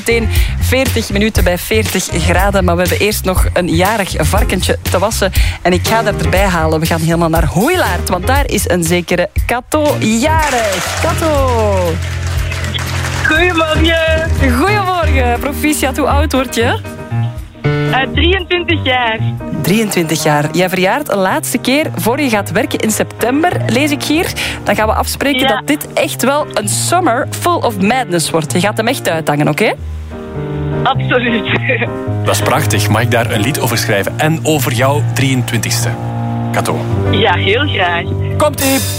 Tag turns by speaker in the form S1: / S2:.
S1: Meteen 40 minuten bij 40 graden. Maar we hebben eerst nog een jarig varkentje te wassen. En ik ga dat erbij halen. We gaan helemaal naar Hoeilaard. Want daar is een zekere Kato jarig. Kato.
S2: Goedemorgen.
S1: Goedemorgen. Proficiat, hoe oud word je?
S2: 23 jaar.
S1: 23 jaar. Jij verjaart een laatste keer voor je gaat werken in september, lees ik hier. Dan gaan we afspreken dat dit echt wel een summer full of madness wordt. Je gaat hem echt uithangen, oké?
S2: Absoluut.
S3: Dat is prachtig. Mag ik daar een lied over schrijven? En over jouw 23ste? Kato.
S2: Ja, heel graag.
S3: Komt-ie!